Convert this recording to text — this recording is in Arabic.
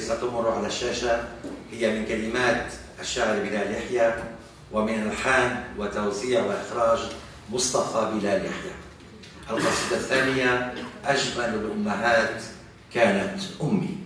ستمر على الشاشة هي من كلمات الشاعر بلال يحيى، ومن ألحان وتوزيع وإخراج مصطفى بلال يحيى. القصيدة الثانية: أجمل الأمهات كانت أمي.